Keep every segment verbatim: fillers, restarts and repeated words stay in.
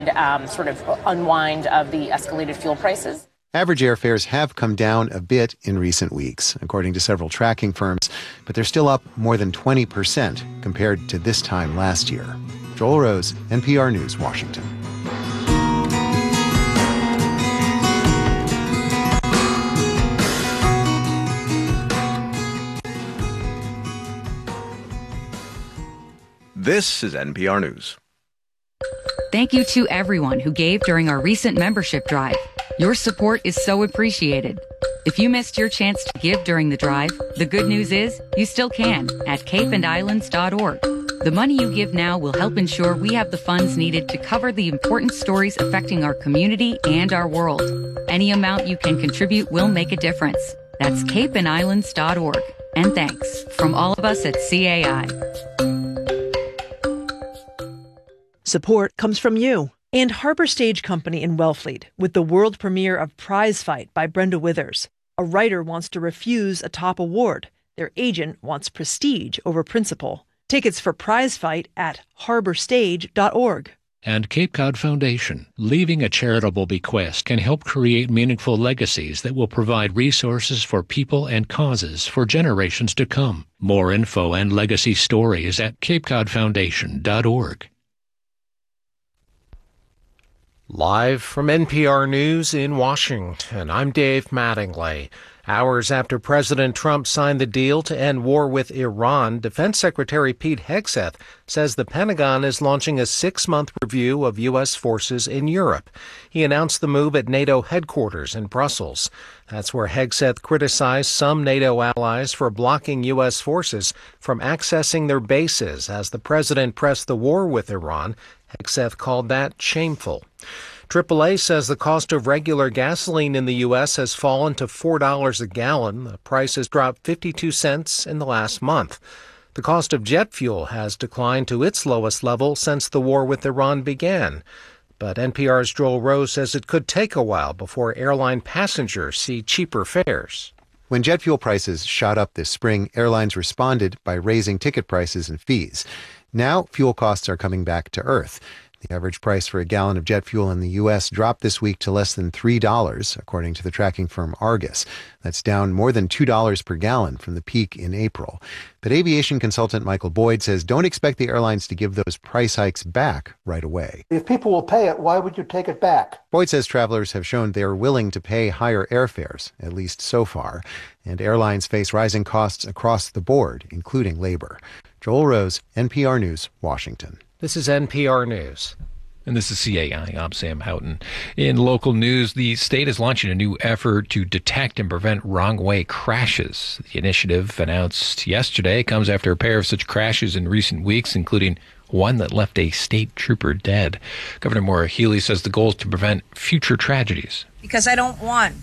um, sort of unwind of the escalated fuel prices. Average airfares have come down a bit in recent weeks, according to several tracking firms, but they're still up more than twenty percent compared to this time last year. Joel Rose, N P R News, Washington. This is N P R News. Thank you to everyone who gave during our recent membership drive. Your support is so appreciated. If you missed your chance to give during the drive, the good news is you still can at cape and islands dot org. The money you give now will help ensure we have the funds needed to cover the important stories affecting our community and our world. Any amount you can contribute will make a difference. That's cape and islands dot org. And thanks from all of us at C A I. Support comes from you and Harbor Stage Company in Wellfleet with the world premiere of Prize Fight by Brenda Withers. A writer wants to refuse a top award. Their agent wants prestige over principle. Tickets for Prize Fight at harbor stage dot org. And Cape Cod Foundation. Leaving a charitable bequest can help create meaningful legacies that will provide resources for people and causes for generations to come. More info and legacy stories at cape cod foundation dot org. Live from N P R News in Washington, I'm Dave Mattingly. Hours after President Trump signed the deal to end war with Iran, Defense Secretary Pete Hegseth says the Pentagon is launching a six-month review of U S forces in Europe. He announced the move at NATO headquarters in Brussels. That's where Hegseth criticized some NATO allies for blocking U S forces from accessing their bases as the president pressed the war with Iran. Hegseth called that shameful. triple A says the cost of regular gasoline in the U S has fallen to four dollars a gallon. The price has dropped fifty-two cents in the last month. The cost of jet fuel has declined to its lowest level since the war with Iran began. But N P R's Joel Rose says it could take a while before airline passengers see cheaper fares. When jet fuel prices shot up this spring, airlines responded by raising ticket prices and fees. Now, fuel costs are coming back to earth. The average price for a gallon of jet fuel in the U S dropped this week to less than three dollars, according to the tracking firm Argus. That's down more than two dollars per gallon from the peak in April. But aviation consultant Michael Boyd says don't expect the airlines to give those price hikes back right away. If people will pay it, why would you take it back? Boyd says travelers have shown they are willing to pay higher airfares, at least so far. And airlines face rising costs across the board, including labor. Joel Rose, N P R News, Washington. This is N P R News. And this is C A I. I'm Sam Houghton. In local news, the state is launching a new effort to detect and prevent wrong-way crashes. The initiative, announced yesterday, comes after a pair of such crashes in recent weeks, including one that left a state trooper dead. Governor Maura Healey says the goal is to prevent future tragedies. Because I don't want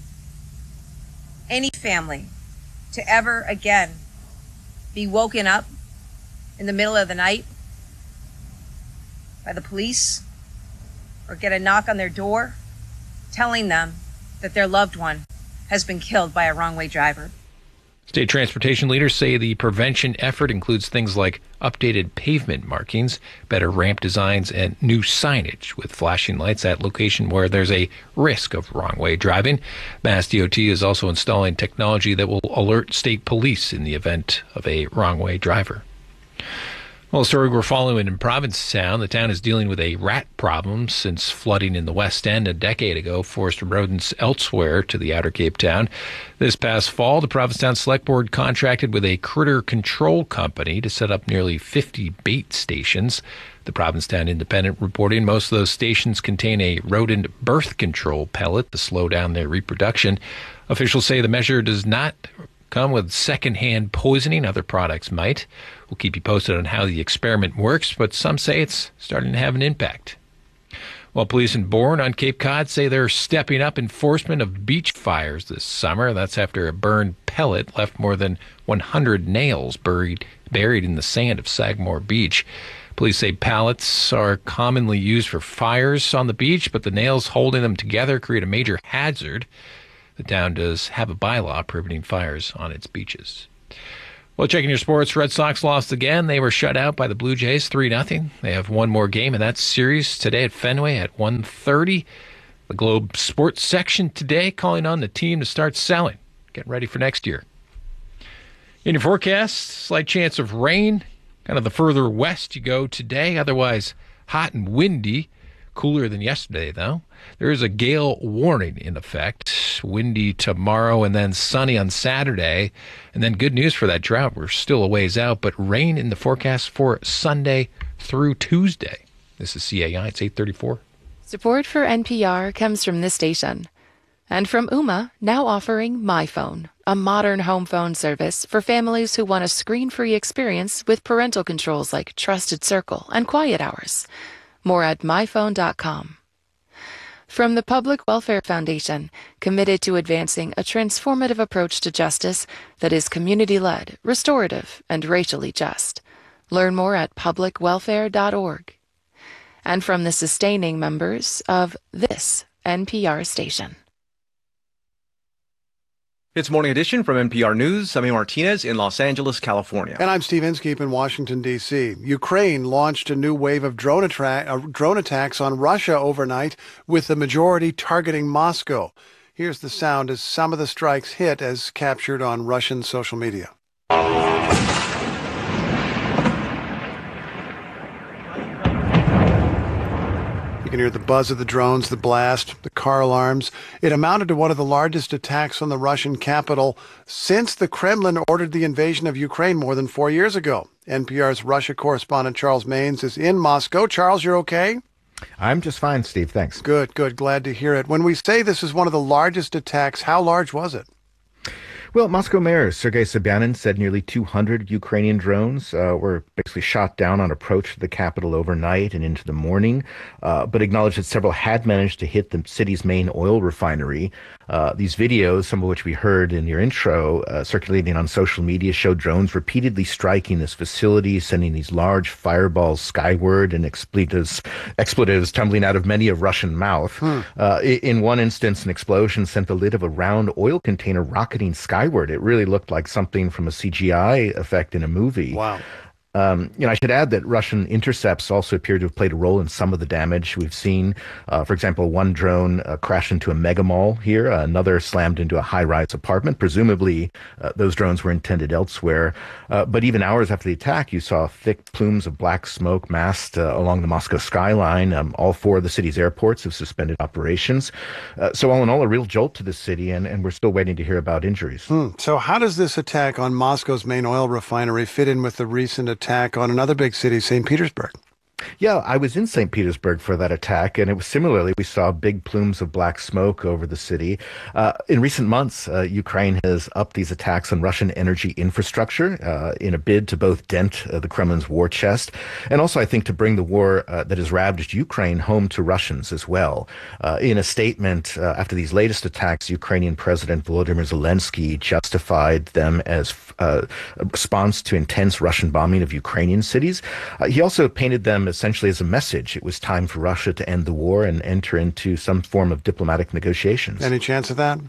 any family to ever again be woken up in the middle of the night by the police or get a knock on their door telling them that their loved one has been killed by a wrong-way driver. State transportation leaders say the prevention effort includes things like updated pavement markings, better ramp designs, and new signage with flashing lights at location where there's a risk of wrong-way driving. Mass D O T is also installing technology that will alert state police in the event of a wrong-way driver. Well, the story we're following in Provincetown, the town is dealing with a rat problem since flooding in the West End a decade ago forced rodents elsewhere to the outer Cape Town. This past fall, the Provincetown Select Board contracted with a critter control company to set up nearly fifty bait stations. The Provincetown Independent reporting most of those stations contain a rodent birth control pellet to slow down their reproduction. Officials say the measure does not come with secondhand poisoning. Other products might. We'll keep you posted on how the experiment works, but some say it's starting to have an impact. Well, police in Bourne on Cape Cod say they're stepping up enforcement of beach fires this summer. That's after a burned pellet left more than one hundred nails buried buried in the sand of Sagamore Beach. Police say pallets are commonly used for fires on the beach, but the nails holding them together create a major hazard. The town does have a bylaw prohibiting fires on its beaches. Well, checking your sports, Red Sox lost again. They were shut out by the Blue Jays three nothing. They have one more game in that series today at Fenway at one thirty. The Globe Sports section today calling on the team to start selling, getting ready for next year. In your forecast, slight chance of rain, kind of the further west you go today. Otherwise, hot and windy. Cooler than yesterday, though. There is a gale warning in effect. Windy tomorrow and then sunny on Saturday. And then good news for that drought. We're still a ways out, but rain in the forecast for Sunday through Tuesday. This is C A I. It's eight thirty-four. Support for N P R comes from this station. And from Ooma, now offering MyPhone, a modern home phone service for families who want a screen-free experience with parental controls like Trusted Circle and Quiet Hours. More at my phone dot com. From the Public Welfare Foundation, committed to advancing a transformative approach to justice that is community-led, restorative, and racially just. Learn more at public welfare dot org. And from the sustaining members of this N P R station. It's Morning Edition from N P R News. I'm Martinez in Los Angeles, California. And I'm Steve Inskeep in Washington, D C Ukraine launched a new wave of drone, attra- uh, drone attacks on Russia overnight, with the majority targeting Moscow. Here's the sound as some of the strikes hit, as captured on Russian social media. You can hear the buzz of the drones, the blast, the car alarms. It amounted to one of the largest attacks on the Russian capital since the Kremlin ordered the invasion of Ukraine more than four years ago. N P R's Russia correspondent Charles Maynes is in Moscow. Charles, you're okay? I'm just fine, Steve. Thanks. Good, good. Glad to hear it. When we say this is one of the largest attacks, how large was it? Well, Moscow Mayor Sergei Sobyanin said nearly two hundred Ukrainian drones uh, were basically shot down on approach to the capital overnight and into the morning, uh, but acknowledged that several had managed to hit the city's main oil refinery. Uh, these videos, some of which we heard in your intro, uh, circulating on social media, showed drones repeatedly striking this facility, sending these large fireballs skyward and expletives, expletives tumbling out of many a Russian mouth. Hmm. Uh, in one instance, an explosion sent the lid of a round oil container rocketing skyward. It really looked like something from a C G I effect in a movie. Wow. Um, you know, I should add that Russian intercepts also appear to have played a role in some of the damage we've seen. Uh, for example, one drone uh, crashed into a mega mall here. Uh, another slammed into a high-rise apartment. Presumably, uh, those drones were intended elsewhere. Uh, but even hours after the attack, you saw thick plumes of black smoke massed uh, along the Moscow skyline. Um, all four of the city's airports have suspended operations. Uh, so all in all, a real jolt to the city, and, and we're still waiting to hear about injuries. Hmm. So how does this attack on Moscow's main oil refinery fit in with the recent attack on another big city, Saint Petersburg? Yeah, I was in Saint Petersburg for that attack, and it was similarly, we saw big plumes of black smoke over the city. Uh, in recent months, uh, Ukraine has upped these attacks on Russian energy infrastructure uh, in a bid to both dent uh, the Kremlin's war chest, and also, I think, to bring the war uh, that has ravaged Ukraine home to Russians as well. Uh, in a statement uh, after these latest attacks, Ukrainian President Volodymyr Zelensky justified them as uh, a response to intense Russian bombing of Ukrainian cities. Uh, he also painted them essentially as a message. It was time for Russia to end the war and enter into some form of diplomatic negotiations. Any chance of that?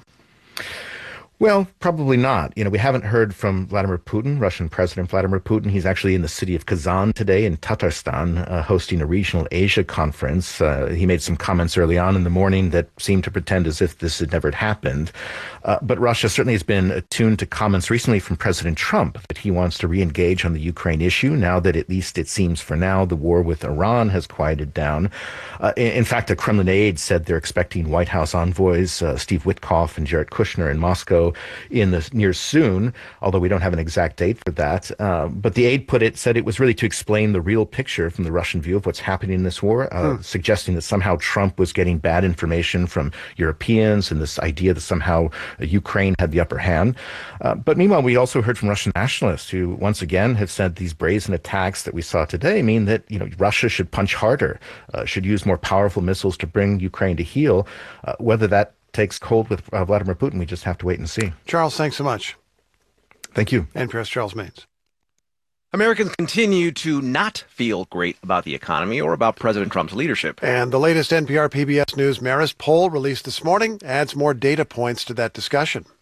Well, probably not. You know, we haven't heard from Vladimir Putin, Russian President Vladimir Putin. He's actually in the city of Kazan today in Tatarstan, uh, hosting a regional Asia conference. Uh, he made some comments early on in the morning that seemed to pretend as if this had never happened. Uh, but Russia certainly has been attuned to comments recently from President Trump that he wants to re-engage on the Ukraine issue now that, at least it seems for now, the war with Iran has quieted down. Uh, in, in fact, a Kremlin aide said they're expecting White House envoys uh, Steve Witkoff and Jared Kushner in Moscow in the near soon, although we don't have an exact date for that. Uh, but the aide put it, said it was really to explain the real picture from the Russian view of what's happening in this war, uh, hmm. suggesting that somehow Trump was getting bad information from Europeans and this idea that somehow uh, Ukraine had the upper hand. Uh, but meanwhile, we also heard from Russian nationalists who once again have said these brazen attacks that we saw today mean that, you know, Russia should punch harder, uh, should use more powerful missiles to bring Ukraine to heel. Uh, whether that takes hold with uh, Vladimir Putin, we just have to wait and see. Charles, thanks so much. Thank you. N P R's Charles Maynes. Americans continue to not feel great about the economy or about President Trump's leadership. And the latest N P R P B S News Marist poll released this morning adds more data points to that discussion.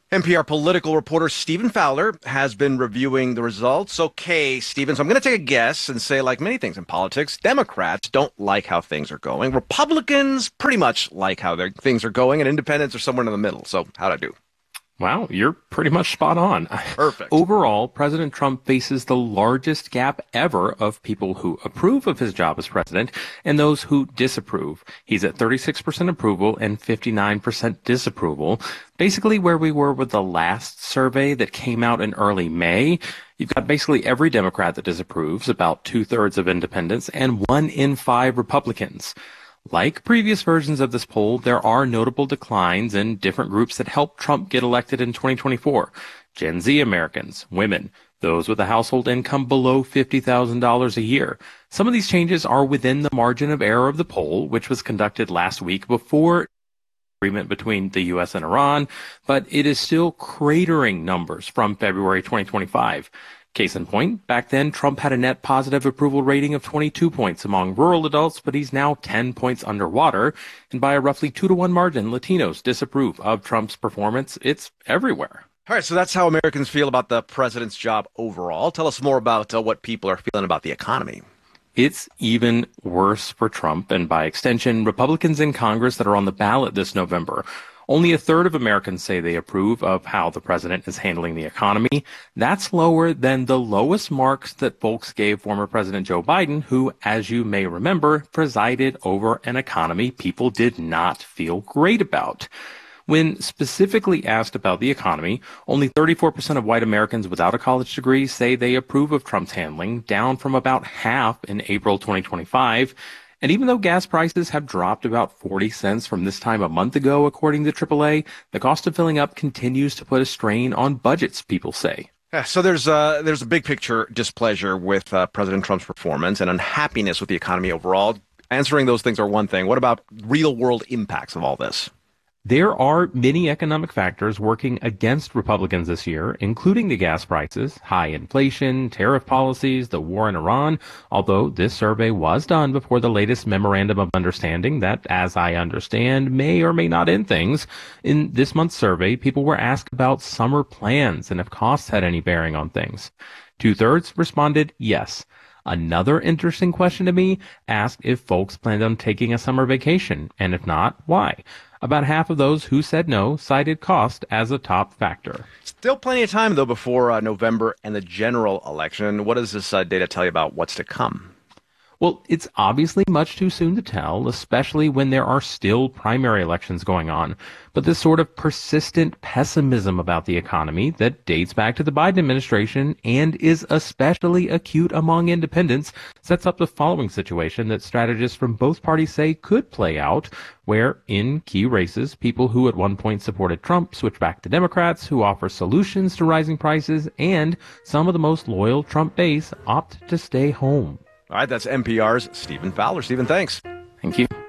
N P R political reporter Stephen Fowler has been reviewing the results. Okay, Stephen, so I'm going to take a guess and say, like many things in politics, Democrats don't like how things are going. Republicans pretty much like how their things are going, and independents are somewhere in the middle. So how'd I do? Wow, you're pretty much spot on. Perfect. Overall, President Trump faces the largest gap ever of people who approve of his job as president and those who disapprove. He's at thirty-six percent approval and fifty-nine percent disapproval. Basically where we were with the last survey that came out in early May. You've got basically every Democrat that disapproves, about two-thirds of independents, and one in five Republicans. Like previous versions of this poll, there are notable declines in different groups that helped Trump get elected in twenty twenty-four. Gen Z Americans, women, those with a household income below fifty thousand dollars a year. Some of these changes are within the margin of error of the poll, which was conducted last week before agreement between the U S and Iran, but it is still cratering numbers from February twenty twenty-five. Case in point, back then, Trump had a net positive approval rating of twenty-two points among rural adults, but he's now ten points underwater. And by a roughly two to one margin, Latinos disapprove of Trump's performance. It's everywhere. All right, so that's how Americans feel about the president's job overall. Tell us more about uh, what people are feeling about the economy. It's even worse for Trump and, by extension, Republicans in Congress that are on the ballot this November. Only a third of Americans say they approve of how the president is handling the economy. That's lower than the lowest marks that folks gave former President Joe Biden, who, as you may remember, presided over an economy people did not feel great about. When specifically asked about the economy, only thirty-four percent of white Americans without a college degree say they approve of Trump's handling, down from about half in April twenty twenty-five. And even though gas prices have dropped about forty cents from this time a month ago, according to triple A, the cost of filling up continues to put a strain on budgets, people say. Yeah, so there's uh, there's a big picture displeasure with uh, President Trump's performance and unhappiness with the economy overall. Answering those things are one thing. What about real-world impacts of all this? There are many economic factors working against Republicans this year, including the gas prices, high inflation, tariff policies, the war in Iran, although this survey was done before the latest memorandum of understanding that, as I understand, may or may not end things. In this month's survey, people were asked about summer plans and if costs had any bearing on things. Two-thirds responded yes. Another interesting question to me asked if folks planned on taking a summer vacation, and if not, why? About half of those who said no cited cost as a top factor. Still plenty of time, though, before uh, November and the general election. What does this uh, data tell you about what's to come? Well, it's obviously much too soon to tell, especially when there are still primary elections going on. But this sort of persistent pessimism about the economy that dates back to the Biden administration and is especially acute among independents sets up the following situation that strategists from both parties say could play out, where in key races, people who at one point supported Trump switch back to Democrats who offer solutions to rising prices, and some of the most loyal Trump base opt to stay home. All right, that's N P R's Stephen Fowler. Stephen, thanks. Thank you.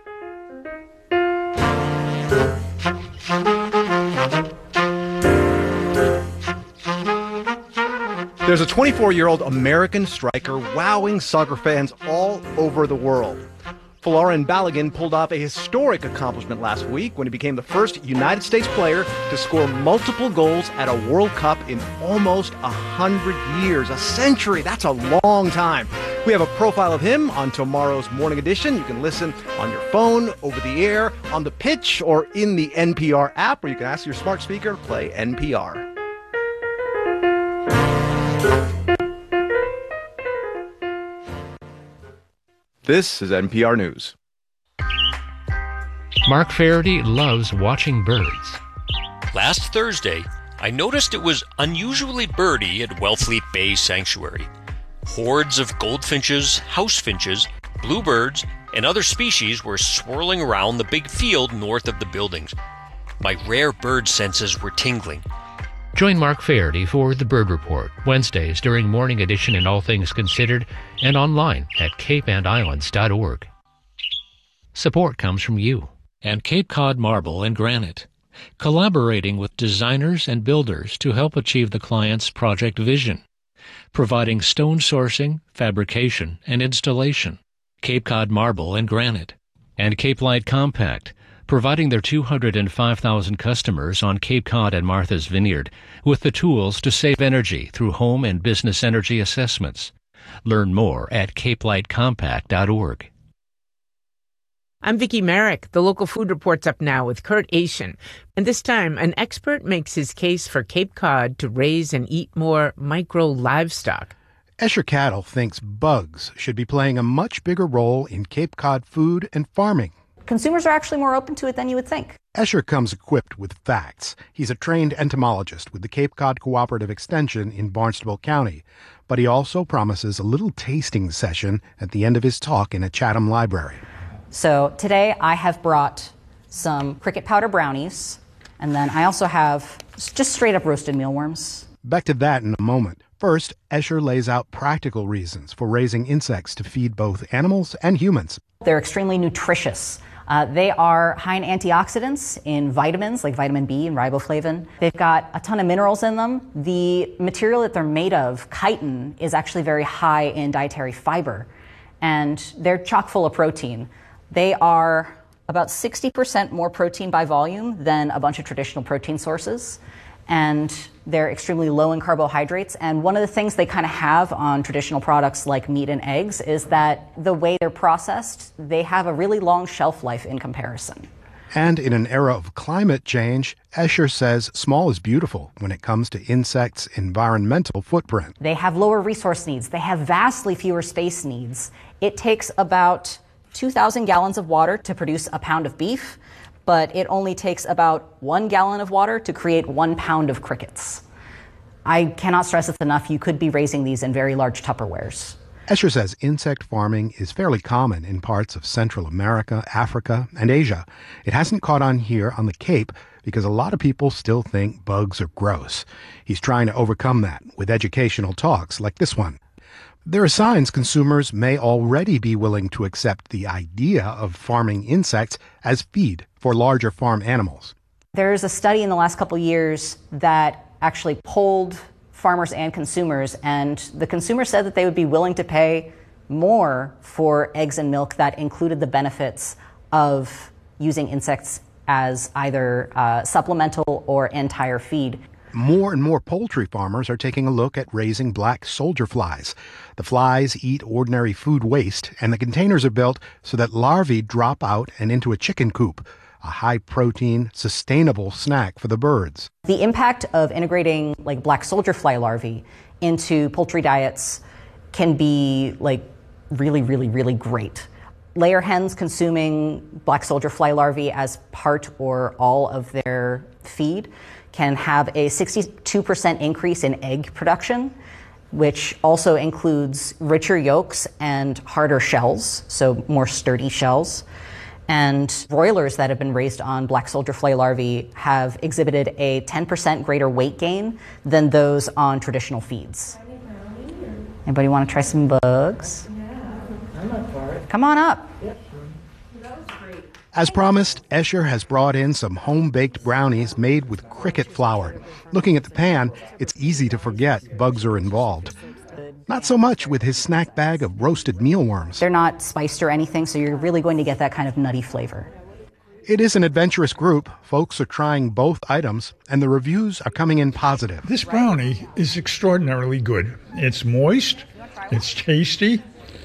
There's a twenty-four-year-old American striker wowing soccer fans all over the world. Folarin Balogun pulled off a historic accomplishment last week when he became the first United States player to score multiple goals at a World Cup in almost a hundred years. A century, that's a long time. We have a profile of him on tomorrow's Morning Edition. You can listen on your phone, over the air, on the pitch, or in the N P R app, or you can ask your smart speaker to play N P R. This is N P R News. Mark Faraday loves watching birds. Last Thursday, I noticed it was unusually birdy at Wellfleet Bay Sanctuary. Hordes of goldfinches, housefinches, bluebirds, and other species were swirling around the big field north of the buildings. My rare bird senses were tingling. Join Mark Faraday for The Bird Report, Wednesdays during Morning Edition and All Things Considered, and online at cape and islands dot org. Support comes from you and Cape Cod Marble and Granite, collaborating with designers and builders to help achieve the client's project vision, providing stone sourcing, fabrication, and installation. Cape Cod Marble and Granite, and Cape Light Compact, providing their two hundred five thousand customers on Cape Cod and Martha's Vineyard with the tools to save energy through home and business energy assessments. Learn more at cape light compact dot org. I'm Vicki Merrick. The local food report's up now with Kurt Asian. And this time, an expert makes his case for Cape Cod to raise and eat more micro livestock. Escher Cattle thinks bugs should be playing a much bigger role in Cape Cod food and farming. Consumers are actually more open to it than you would think. Escher comes equipped with facts. He's a trained entomologist with the Cape Cod Cooperative Extension in Barnstable County. But he also promises a little tasting session at the end of his talk in a Chatham library. So today I have brought some cricket powder brownies, and then I also have just straight up roasted mealworms. Back to that in a moment. First, Escher lays out practical reasons for raising insects to feed both animals and humans. They're extremely nutritious. Uh, they are high in antioxidants, in vitamins like vitamin B and riboflavin. They've got a ton of minerals in them. The material that they're made of, chitin, is actually very high in dietary fiber, and they're chock full of protein. They are about sixty percent more protein by volume than a bunch of traditional protein sources, and they're extremely low in carbohydrates. And one of the things they kind of have on traditional products like meat and eggs is that the way they're processed, they have a really long shelf life in comparison. And in an era of climate change, Escher says small is beautiful when it comes to insects' environmental footprint. They have lower resource needs. They have vastly fewer space needs. It takes about two thousand gallons of water to produce a pound of beef, but it only takes about one gallon of water to create one pound of crickets. I cannot stress this enough. You could be raising these in very large Tupperwares. Escher says insect farming is fairly common in parts of Central America, Africa, and Asia. It hasn't caught on here on the Cape because a lot of people still think bugs are gross. He's trying to overcome that with educational talks like this one. There are signs consumers may already be willing to accept the idea of farming insects as feed for larger farm animals. There's a study in the last couple of years that actually polled farmers and consumers, and the consumers said that they would be willing to pay more for eggs and milk that included the benefits of using insects as either uh, supplemental or entire feed. More and more poultry farmers are taking a look at raising black soldier flies. The flies eat ordinary food waste, and the containers are built so that larvae drop out and into a chicken coop, a high-protein, sustainable snack for the birds. The impact of integrating like black soldier fly larvae into poultry diets can be like really, really, really great. Layer hens consuming black soldier fly larvae as part or all of their feed can have a sixty-two percent increase in egg production, which also includes richer yolks and harder shells, so more sturdy shells. And broilers that have been raised on black soldier fly larvae have exhibited a ten percent greater weight gain than those on traditional feeds. Anybody want to try some bugs? Yeah, I'm up for it. Come on up. Yep. That was great. As promised, Escher has brought in some home-baked brownies made with cricket flour. Looking at the pan, it's easy to forget bugs are involved. Not so much with his snack bag of roasted mealworms. They're not spiced or anything, so you're really going to get that kind of nutty flavor. It is an adventurous group. Folks are trying both items, and the reviews are coming in positive. This brownie is extraordinarily good. It's moist, it's tasty,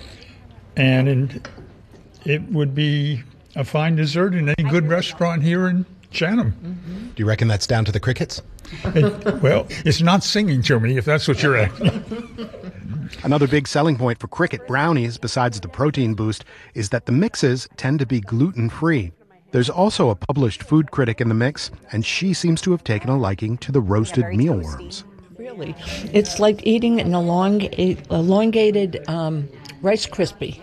and in, it would be a fine dessert in any good restaurant here in Chatham. Mm-hmm. Do you reckon that's down to the crickets? It, well, it's not singing to me, if that's what you're asking. Another big selling point for cricket brownies, besides the protein boost, is that the mixes tend to be gluten-free. There's also a published food critic in the mix, and she seems to have taken a liking to the roasted mealworms. Really, it's like eating an elong- elongated um, Rice Krispie.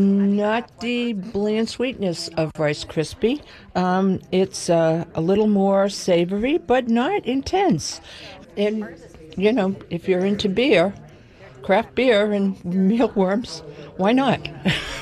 Not the bland sweetness of Rice Krispie. Um, it's uh, a little more savory, but not intense. And, you know, if you're into beer, craft beer and mealworms, why not?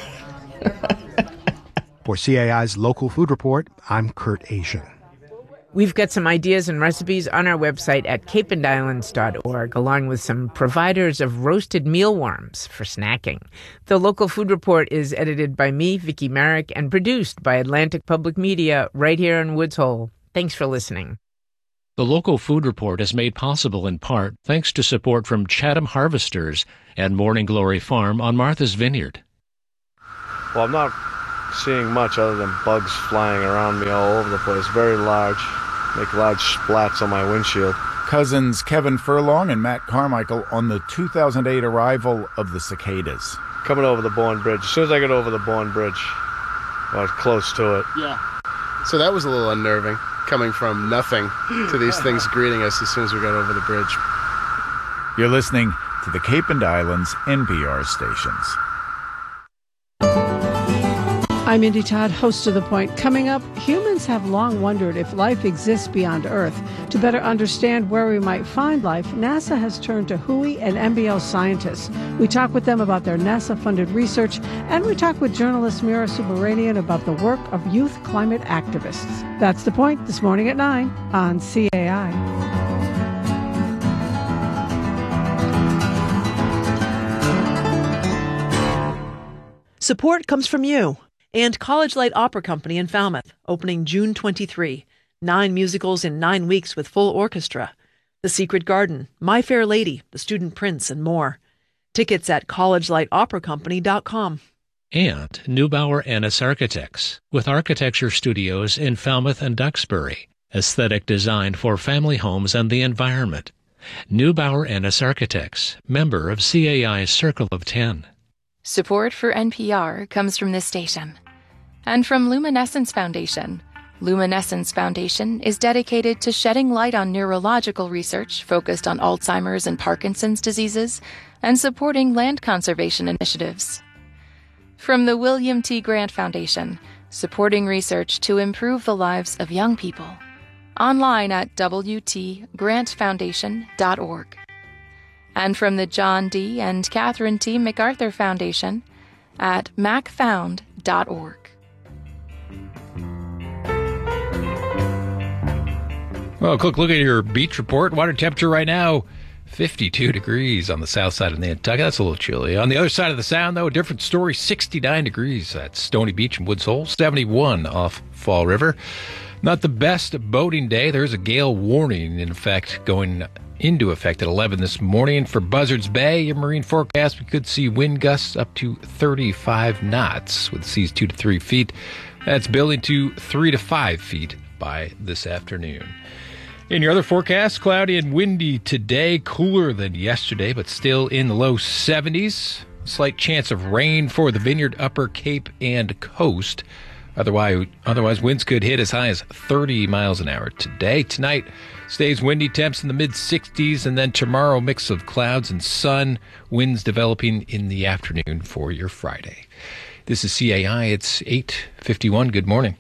For C A I's Local Food Report, I'm Kurt Asian. We've got some ideas and recipes on our website at cape and islands dot org, along with some providers of roasted mealworms for snacking. The Local Food Report is edited by me, Vicki Merrick, and produced by Atlantic Public Media right here in Woods Hole. Thanks for listening. The Local Food Report is made possible in part thanks to support from Chatham Harvesters and Morning Glory Farm on Martha's Vineyard. Well, I'm not seeing much other than bugs flying around me all over the place. Very large. Make large splats on my windshield. Cousins Kevin Furlong and Matt Carmichael on the two thousand eight arrival of the cicadas. Coming over the Bourne Bridge. As soon as I get over the Bourne Bridge, I was close to it. Yeah. So that was a little unnerving, coming from nothing to these things greeting us as soon as we got over the bridge. You're listening to the Cape and Islands N P R stations. I'm Indy Todd, host of The Point. Coming up, humans have long wondered if life exists beyond Earth. To better understand where we might find life, NASA has turned to W H O and N B L scientists. We talk with them about their NASA-funded research, and we talk with journalist Mira Subbaranian about the work of youth climate activists. That's The Point this morning at nine on C A I. Support comes from you and College Light Opera Company in Falmouth, opening June twenty-third. Nine musicals in nine weeks with full orchestra. The Secret Garden, My Fair Lady, The Student Prince, and more. Tickets at college light opera company dot com. And Neubauer Ennis Architects, with architecture studios in Falmouth and Duxbury. Aesthetic design for family homes and the environment. Neubauer Ennis Architects, member of C A I's Circle of Ten. Support for N P R comes from this station. And from Luminescence Foundation. Luminescence Foundation is dedicated to shedding light on neurological research focused on Alzheimer's and Parkinson's diseases and supporting land conservation initiatives. From the William T. Grant Foundation, supporting research to improve the lives of young people. Online at w t grant foundation dot org. And from the John D. and Catherine T. MacArthur Foundation at mac found dot org. Well, a quick look at your beach report. Water temperature right now, fifty-two degrees on the south side of Nantucket. That's a little chilly. On the other side of the sound, though, a different story, sixty-nine degrees at Stony Beach and Woods Hole, seventy-one off Fall River. Not the best boating day. There's a gale warning, in effect, going into effect at eleven this morning. For Buzzards Bay, your marine forecast, we could see wind gusts up to thirty-five knots with seas two to three feet. That's building to three to five feet by this afternoon. In your other forecast, cloudy and windy today, cooler than yesterday, but still in the low seventies. Slight chance of rain for the Vineyard, Upper Cape, and Coast. Otherwise, otherwise, winds could hit as high as thirty miles an hour today. Tonight stays windy, temps in the mid-sixties, and then tomorrow, mix of clouds and sun, winds developing in the afternoon for your Friday. This is C A I. It's eight fifty-one. Good morning.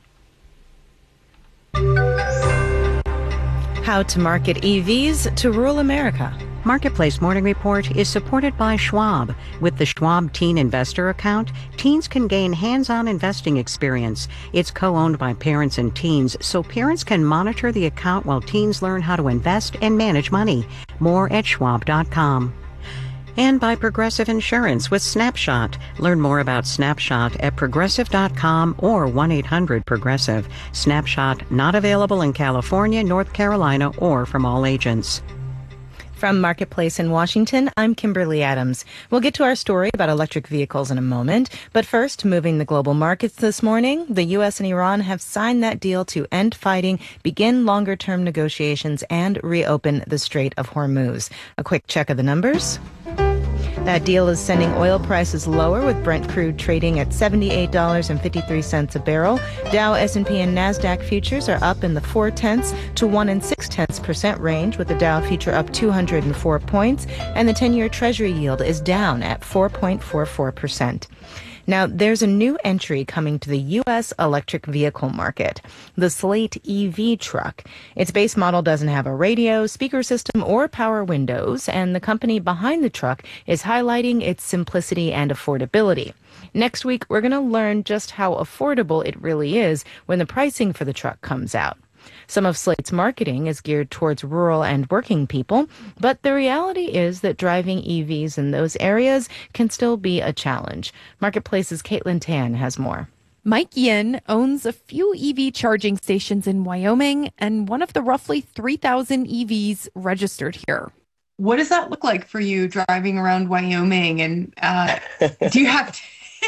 How to market E Vs to rural America. Marketplace Morning Report is supported by Schwab. With the Schwab Teen Investor Account, teens can gain hands-on investing experience. It's co-owned by parents and teens, so parents can monitor the account while teens learn how to invest and manage money. More at schwab dot com. And by Progressive Insurance with Snapshot. Learn more about Snapshot at progressive dot com or one eight hundred progressive. Snapshot not available in California, North Carolina, or from all agents. From Marketplace in Washington, I'm Kimberly Adams. We'll get to our story about electric vehicles in a moment. But first, moving the global markets this morning, the U S and Iran have signed that deal to end fighting, begin longer-term negotiations, and reopen the Strait of Hormuz. A quick check of the numbers. That deal is sending oil prices lower, with Brent crude trading at seventy-eight dollars and fifty-three cents a barrel. Dow, S and P, and NASDAQ futures are up in the four tenths to one and six tenths percent range, with the Dow future up two hundred four points, and the ten-year Treasury yield is down at four point four four percent. Now, there's a new entry coming to the U S electric vehicle market, the Slate E V truck. Its base model doesn't have a radio, speaker system, or power windows, and the company behind the truck is highlighting its simplicity and affordability. Next week, we're going to learn just how affordable it really is when the pricing for the truck comes out. Some of Slate's marketing is geared towards rural and working people, but the reality is that driving E Vs in those areas can still be a challenge. Marketplace's Caitlin Tan has more. Mike Yin owns a few E V charging stations in Wyoming and one of the roughly three thousand E Vs registered here. What does that look like for you driving around Wyoming? And uh, do you have to...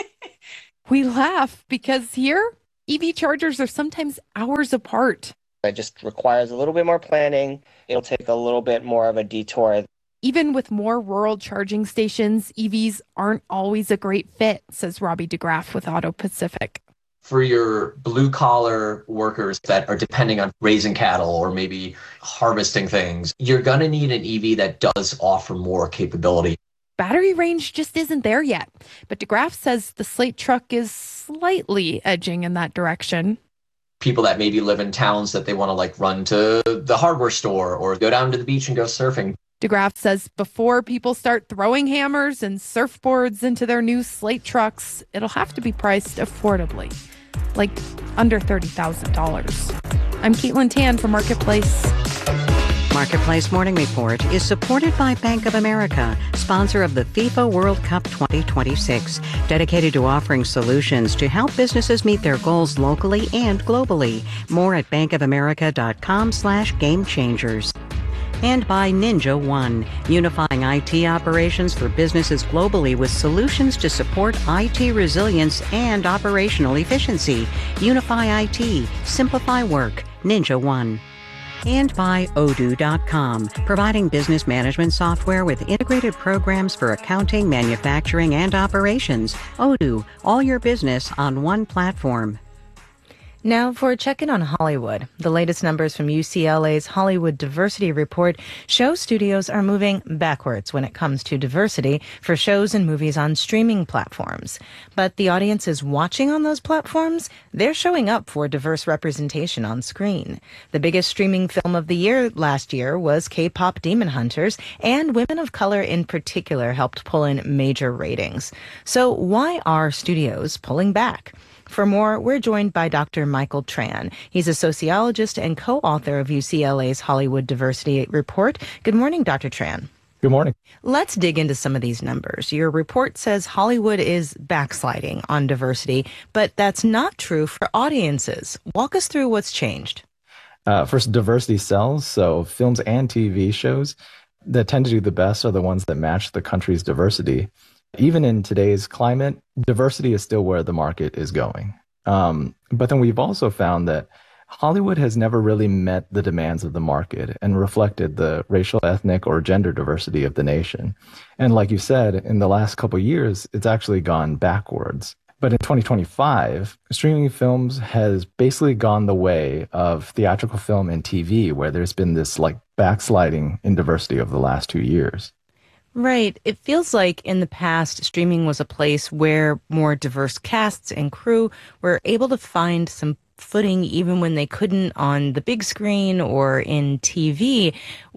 We laugh because here, E V chargers are sometimes hours apart. It just requires a little bit more planning. It'll take a little bit more of a detour. Even with more rural charging stations, E Vs aren't always a great fit, says Robbie DeGraff with Auto Pacific. For your blue-collar workers that are depending on raising cattle or maybe harvesting things, you're going to need an E V that does offer more capability. Battery range just isn't there yet, but DeGraff says the Slate truck is slightly edging in that direction. People that maybe live in towns that they want to like run to the hardware store or go down to the beach and go surfing. DeGraff says before people start throwing hammers and surfboards into their new Slate trucks, it'll have to be priced affordably, like under thirty thousand dollars. I'm Caitlin Tan for Marketplace. Marketplace Morning Report is supported by Bank of America, sponsor of the FIFA World Cup twenty twenty-six, dedicated to offering solutions to help businesses meet their goals locally and globally. More at bankofamerica.com slash game changers. And by Ninja One, unifying I T operations for businesses globally with solutions to support I T resilience and operational efficiency. Unify I T, simplify work. Ninja One. And by Odoo dot com, providing business management software with integrated programs for accounting, manufacturing, and operations. Odoo, all your business on one platform. Now for a check-in on Hollywood. The latest numbers from U C L A's Hollywood Diversity Report show studios are moving backwards when it comes to diversity for shows and movies on streaming platforms. But the audiences watching on those platforms, they're showing up for diverse representation on screen. The biggest streaming film of the year last year was K-pop Demon Hunters, and women of color in particular helped pull in major ratings. So why are studios pulling back? For more, we're joined by Doctor Michael Tran. He's a sociologist and co-author of U C L A's Hollywood Diversity Report. Good morning, Doctor Tran. Good morning. Let's dig into some of these numbers. Your report says Hollywood is backsliding on diversity, but that's not true for audiences. Walk us through what's changed. Uh, first, diversity sells, so films and T V shows that tend to do the best are the ones that match the country's diversity. Even in today's climate, diversity is still where the market is going. Um, but then we've also found that Hollywood has never really met the demands of the market and reflected the racial, ethnic, or gender diversity of the nation. And like you said, in the last couple of years, it's actually gone backwards. But in twenty twenty-five, streaming films has basically gone the way of theatrical film and T V, where there's been this like backsliding in diversity over the last two years. Right. It feels like in the past, streaming was a place where more diverse casts and crew were able to find some footing even when they couldn't on the big screen or in T V.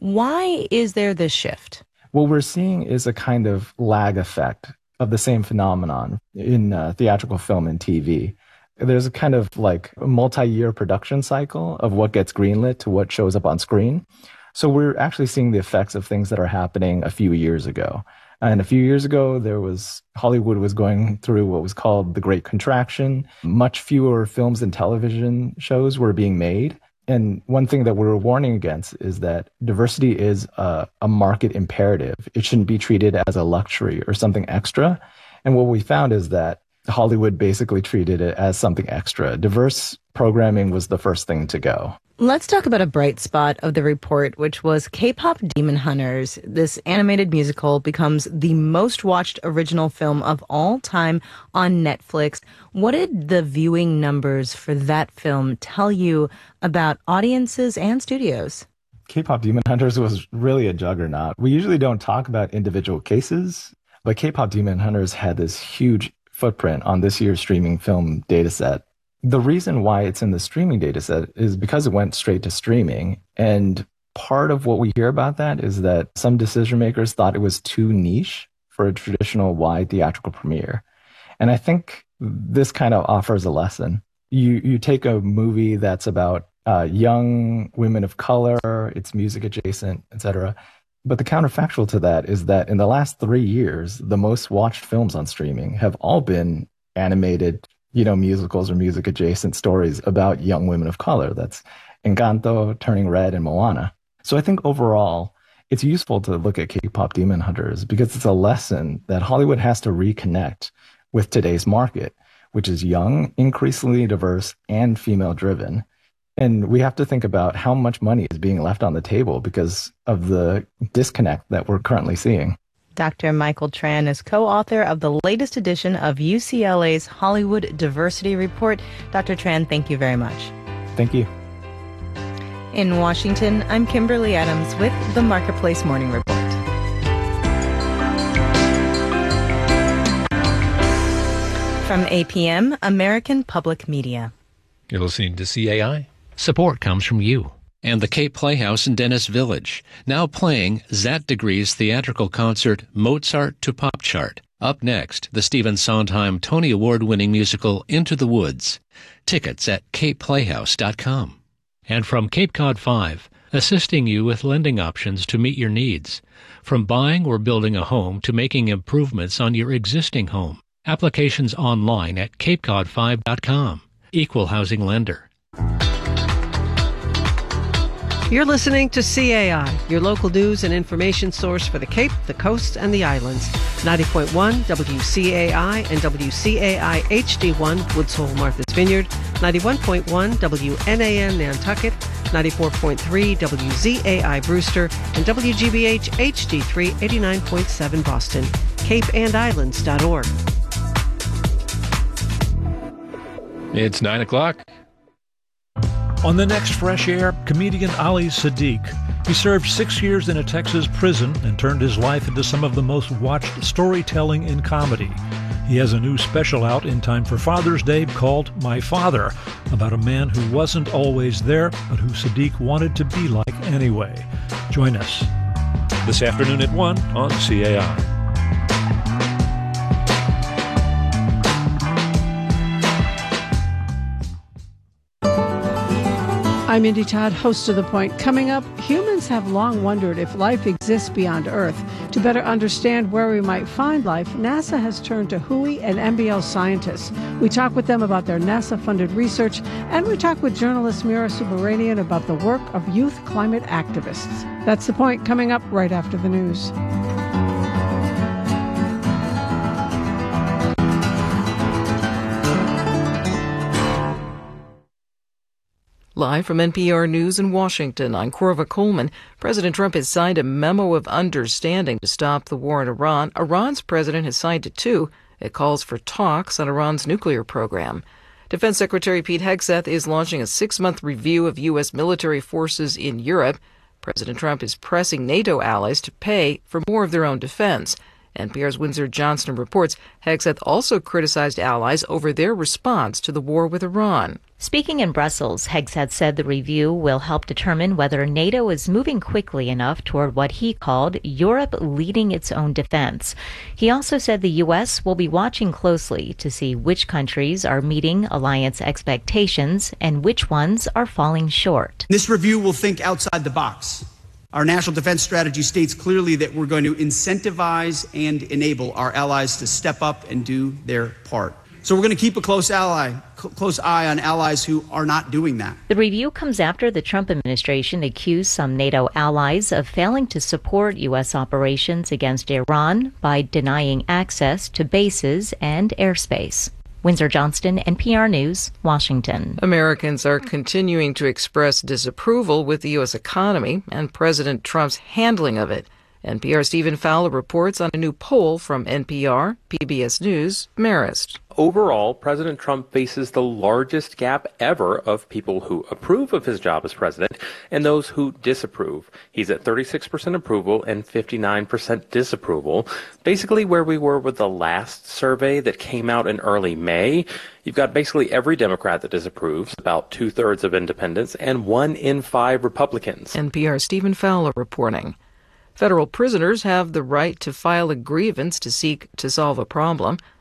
Why is there this shift? What we're seeing is a kind of lag effect of the same phenomenon in uh, theatrical film and T V. There's a kind of like a multi-year production cycle of what gets greenlit to what shows up on screen. So we're actually seeing the effects of things that are happening a few years ago. And a few years ago, there was Hollywood was going through what was called the Great Contraction. Much fewer films and television shows were being made. And one thing that we're warning against is that diversity is a, a market imperative. It shouldn't be treated as a luxury or something extra. And what we found is that Hollywood basically treated it as something extra. Diverse programming was the first thing to go. Let's talk about a bright spot of the report, which was K-pop Demon Hunters. This animated musical becomes the most watched original film of all time on Netflix. What did the viewing numbers for that film tell you about audiences and studios? K-pop Demon Hunters was really a juggernaut. We usually don't talk about individual cases, but K-pop Demon Hunters had this huge footprint on this year's streaming film dataset. The reason why it's in the streaming dataset is because it went straight to streaming. And part of what we hear about that is that some decision makers thought it was too niche for a traditional wide theatrical premiere. And I think this kind of offers a lesson. You you take a movie that's about uh, young women of color, it's music adjacent, et cetera. But the counterfactual to that is that in the last three years, the most watched films on streaming have all been animated, you know, musicals or music adjacent stories about young women of color. That's Encanto, Turning Red, and Moana. So I think overall, it's useful to look at K-pop Demon Hunters because it's a lesson that Hollywood has to reconnect with today's market, which is young, increasingly diverse, and female-driven. And we have to think about how much money is being left on the table because of the disconnect that we're currently seeing. Doctor Michael Tran is co-author of the latest edition of U C L A's Hollywood Diversity Report. Doctor Tran, thank you very much. Thank you. In Washington, I'm Kimberly Adams with the Marketplace Morning Report. From A P M, American Public Media. You're listening to C A I. Support comes from you. And the Cape Playhouse in Dennis Village, now playing Zat Degree's theatrical concert Mozart to Pop Chart. Up next, the Stephen Sondheim Tony Award-winning musical Into the Woods. Tickets at cape playhouse dot com. And from Cape Cod five, assisting you with lending options to meet your needs. From buying or building a home to making improvements on your existing home. Applications online at cape cod five dot com. Equal housing lender. You're listening to C A I, your local news and information source for the Cape, the Coast, and the Islands. ninety point one W C A I and W C A I H D one, Woods Hole, Martha's Vineyard. ninety-one point one W N A N Nantucket. ninety-four point three W Z A I Brewster. And W G B H H D three, eighty-nine point seven Boston. cape and islands dot org. It's nine o'clock. On the next Fresh Air, comedian Ali Siddiq. He served six years in a Texas prison and turned his life into some of the most watched storytelling in comedy. He has a new special out in time for Father's Day called My Father, about a man who wasn't always there, but who Siddiq wanted to be like anyway. Join us this afternoon at one on C A I. I'm Indy Todd, host of The Point. Coming up, humans have long wondered if life exists beyond Earth. To better understand where we might find life, NASA has turned to W H O I and N B L scientists. We talk with them about their NASA-funded research, and we talk with journalist Mira Subbaranian about the work of youth climate activists. That's The Point, coming up right after the news. Live from N P R News in Washington, I'm Corva Coleman. President Trump has signed a memo of understanding to stop the war in Iran. Iran's president has signed it too. It calls for talks on Iran's nuclear program. Defense Secretary Pete Hegseth is launching a six-month review of U S military forces in Europe. President Trump is pressing NATO allies to pay for more of their own defense. N P R's Windsor Johnston reports Hegseth also criticized allies over their response to the war with Iran. Speaking in Brussels, Hegseth said the review will help determine whether NATO is moving quickly enough toward what he called Europe leading its own defense. He also said the U S will be watching closely to see which countries are meeting alliance expectations and which ones are falling short. This review will think outside the box. Our national defense strategy states clearly that we're going to incentivize and enable our allies to step up and do their part. So we're going to keep a close ally, cl- close eye on allies who are not doing that. The review comes after the Trump administration accused some NATO allies of failing to support U S operations against Iran by denying access to bases and airspace. Windsor Johnston, N P R News, Washington. Americans are continuing to express disapproval with the U S economy and President Trump's handling of it. N P R's Stephen Fowler reports on a new poll from N P R, P B S News, Marist. Overall, President Trump faces the largest gap ever of people who approve of his job as president and those who disapprove. He's at thirty-six percent approval and fifty-nine percent disapproval, basically where we were with the last survey that came out in early May. You've got basically every Democrat that disapproves, about two-thirds of independents, and one in five Republicans. N P R's Stephen Fowler reporting. Federal prisoners have the right to file a grievance to seek to solve a problem.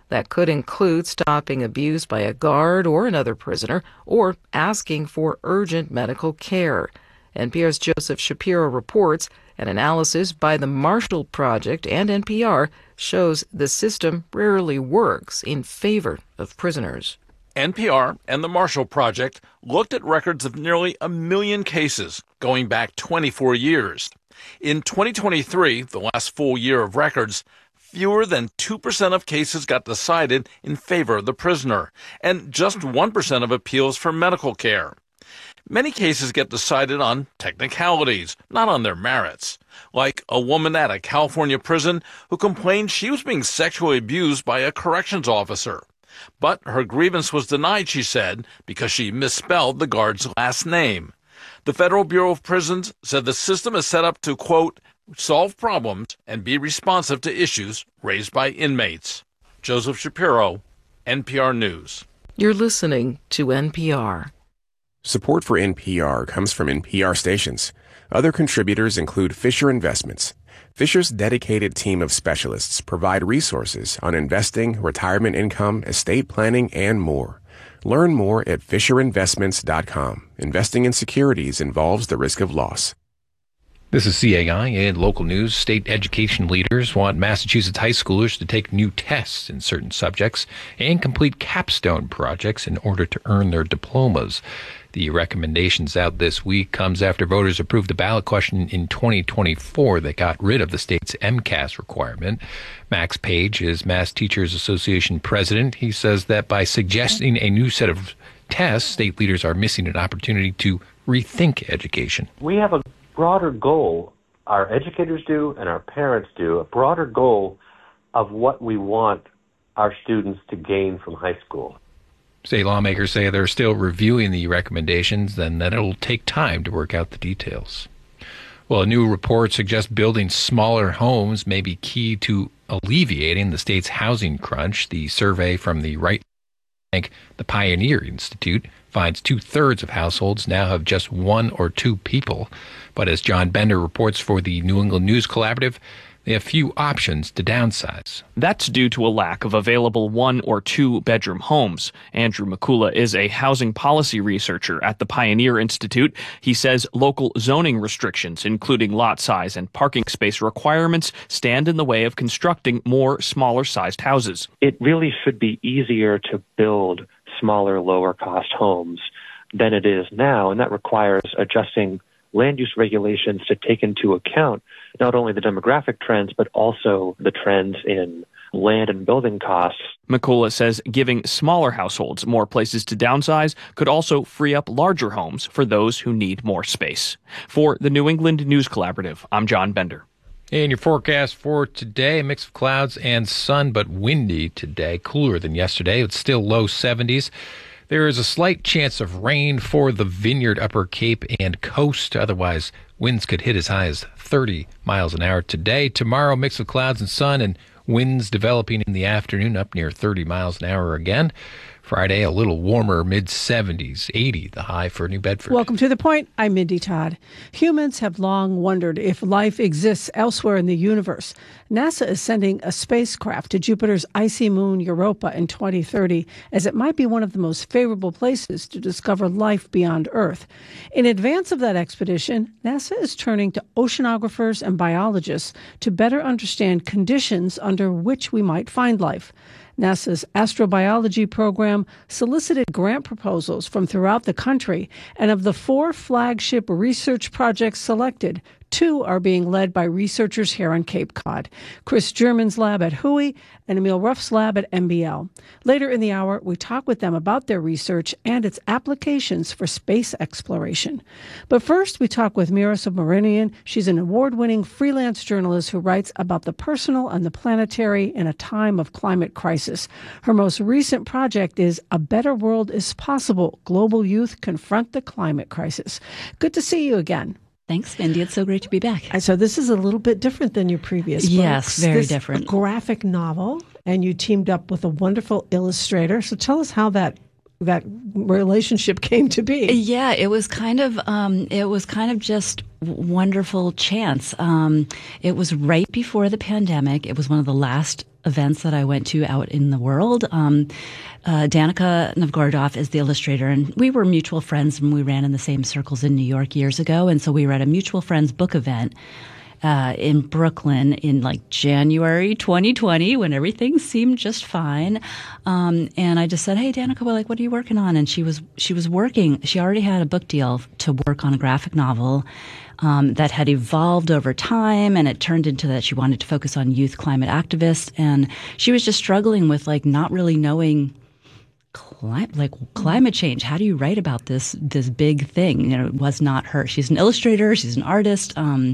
That could include stopping abuse by a guard or another prisoner, or asking for urgent medical care. N P R's Joseph Shapiro reports an analysis by the Marshall Project and N P R shows the system rarely works in favor of prisoners. N P R and the Marshall Project looked at records of nearly a million cases going back twenty-four years. In twenty twenty-three, the last full year of records, fewer than two percent of cases got decided in favor of the prisoner, and just one percent of appeals for medical care. Many cases get decided on technicalities, not on their merits, like a woman at a California prison who complained she was being sexually abused by a corrections officer. But her grievance was denied, she said, because she misspelled the guard's last name. The Federal Bureau of Prisons said the system is set up to, quote, solve problems and be responsive to issues raised by inmates. Joseph Shapiro, N P R News. You're listening to N P R. Support for N P R comes from N P R stations. Other contributors include Fisher Investments. Fisher's dedicated team of specialists provide resources on investing, retirement income, estate planning, and more. Learn more at fisher investments dot com. Investing in securities involves the risk of loss. This is C A I and local news. State education leaders want Massachusetts high schoolers to take new tests in certain subjects and complete capstone projects in order to earn their diplomas. The recommendations out this week comes after voters approved a ballot question in twenty twenty-four that got rid of the state's MCAS requirement. Max Page is Mass Teachers Association president. He says that by suggesting a new set of tests, state leaders are missing an opportunity to rethink education. We have a broader goal, our educators do and our parents do, a broader goal of what we want our students to gain from high school. State lawmakers say they're still reviewing the recommendations and that it'll take time to work out the details. Well, a new report suggests building smaller homes may be key to alleviating the state's housing crunch. The survey from the right bank, the Pioneer Institute, finds two-thirds of households now have just one or two people. But as John Bender reports for the New England News Collaborative, they have few options to downsize. That's due to a lack of available one or two bedroom homes. Andrew McCullough is a housing policy researcher at the Pioneer Institute. He says local zoning restrictions, including lot size and parking space requirements, stand in the way of constructing more smaller-sized houses. It really should be easier to build smaller, lower-cost homes than it is now, and that requires adjusting land use regulations to take into account not only the demographic trends, but also the trends in land and building costs. McCullough says giving smaller households more places to downsize could also free up larger homes for those who need more space. For the New England News Collaborative, I'm John Bender. And your forecast for today, a mix of clouds and sun, but windy today, cooler than yesterday. It's still low seventies. There is a slight chance of rain for the Vineyard, Upper Cape, and coast. Otherwise, winds could hit as high as thirty miles an hour today. Tomorrow, mix of clouds and sun and winds developing in the afternoon up near thirty miles an hour again. Friday, a little warmer, mid seventies, eighty the high for New Bedford. Welcome to The Point. I'm Mindy Todd. Humans have long wondered if life exists elsewhere in the universe. NASA is sending a spacecraft to Jupiter's icy moon Europa in twenty thirty, as it might be one of the most favorable places to discover life beyond Earth. In advance of that expedition, NASA is turning to oceanographers and biologists to better understand conditions under which we might find life. NASA's astrobiology program solicited grant proposals from throughout the country, and of the four flagship research projects selected, two are being led by researchers here on Cape Cod. Chris German's lab at W H O I and Emil Ruff's lab at M B L. Later in the hour, we talk with them about their research and its applications for space exploration. But first, we talk with Mira Subramanian. She's an award-winning freelance journalist who writes about the personal and the planetary in a time of climate crisis. Her most recent project is A Better World is Possible: Global Youth Confront the Climate Crisis. Good to see you again. Thanks, Mindy. It's so great to be back. So this is a little bit different than your previous books. Yes, very this different. A graphic novel, and you teamed up with a wonderful illustrator. So tell us how that that relationship came to be. Yeah, it was kind of um, it was kind of just wonderful chance. Um, it was right before the pandemic. It was one of the last events that I went to out in the world. Um, uh, Danica Novgorodov is the illustrator, and we were mutual friends when we ran in the same circles in New York years ago. And so we were at a mutual friends book event uh, in Brooklyn in like January twenty twenty when everything seemed just fine. Um, and I just said, "Hey, Danica, well, like, what are you working on?" And she was she was working. She already had a book deal to work on a graphic novel. Um, that had evolved over time, and it turned into that she wanted to focus on youth climate activists, and she was just struggling with like not really knowing cli- like climate change. How do you write about this this big thing? You know, it was not her. She's an illustrator. She's an artist. Um,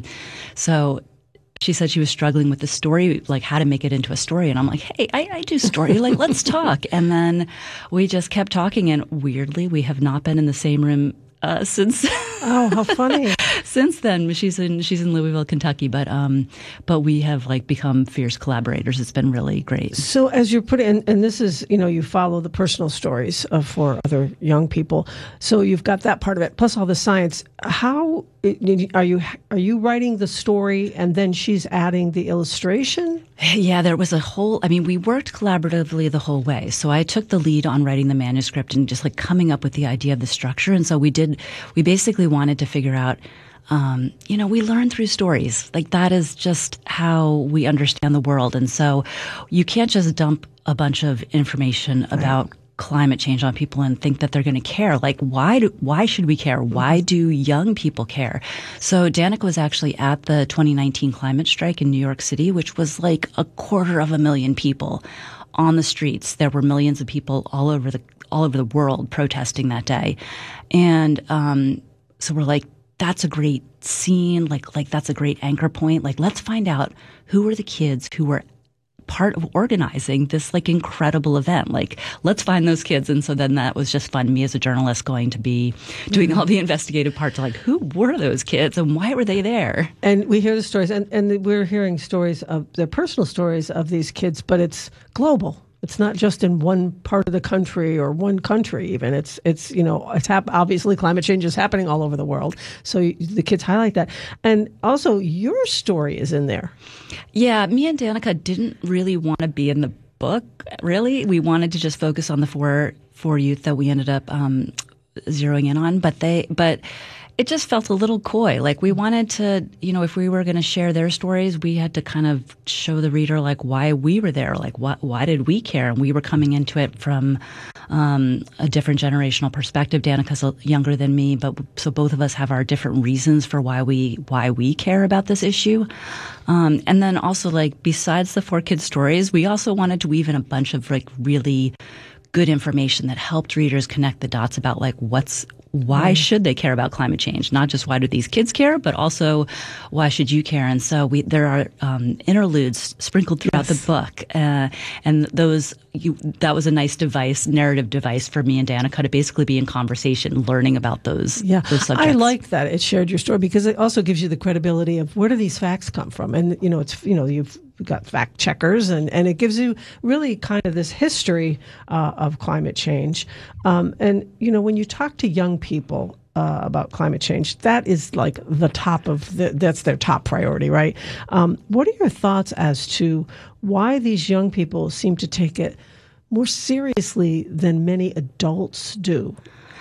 so she said she was struggling with the story, like how to make it into a story. And I'm like, hey, I, I do story. Like, let's talk. And then we just kept talking, and weirdly, we have not been in the same room Uh, since oh, how funny! Since then, she's in she's in Louisville, Kentucky, but um, but we have like become fierce collaborators. It's been really great. So, as you're putting, and, and this is, you know, you follow the personal stories of for other young people. So you've got that part of it, plus all the science. How are you? Are you writing the story, and then she's adding the illustration? Yeah, there was a whole, I mean, we worked collaboratively the whole way. So I took the lead on writing the manuscript and just like coming up with the idea of the structure. And so we did, we basically wanted to figure out, um, you know, we learn through stories. Like that is just how we understand the world. And so you can't just dump a bunch of information about right. climate change on people and think that they're going to care. Like, why do, why should we care? Why do young people care? So Danica was actually at the twenty nineteen climate strike in New York City, which was like a quarter of a million people on the streets. There were millions of people all over the, all over the world protesting that day. And, um, so we're like, that's a great scene. Like, like that's a great anchor point. Like, let's find out who were the kids who were part of organizing this like incredible event. Like, let's find those kids. And so then that was just fun. Me as a journalist going to be doing all the investigative part to like, who were those kids and why were they there? And we hear the stories, and, and we're hearing stories of their personal stories of these kids, but it's global. It's not just in one part of the country or one country even. It's, it's you know, it's hap- obviously climate change is happening all over the world. So you, the kids highlight that. And also your story is in there. Yeah, me and Danica didn't really want to be in the book, really. We wanted to just focus on the four, four youth that we ended up um, zeroing in on. But they, but it just felt a little coy. Like we wanted to, you know, if we were going to share their stories, we had to kind of show the reader like why we were there, like what, why did we care? And we were coming into it from um, a different generational perspective. Danica's younger than me, but so both of us have our different reasons for why we why we care about this issue. Um, and then also like besides the four kids' stories, we also wanted to weave in a bunch of like really good information that helped readers connect the dots about like what's why mm. should they care about climate change? Not just why do these kids care, but also why should you care? And so we there are um, interludes sprinkled throughout yes. the book, uh, and those you, that was a nice device, narrative device for me and Danica to basically be in conversation, learning about those. Yeah, those subjects. I like that it shared your story because it also gives you the credibility of where do these facts come from, and you know it's you know you've got fact checkers, and, and it gives you really kind of this history uh, of climate change. Um, and, you know, when you talk to young people uh, about climate change, that is like the top of the, that's their top priority, right? Um, what are your thoughts as to why these young people seem to take it more seriously than many adults do?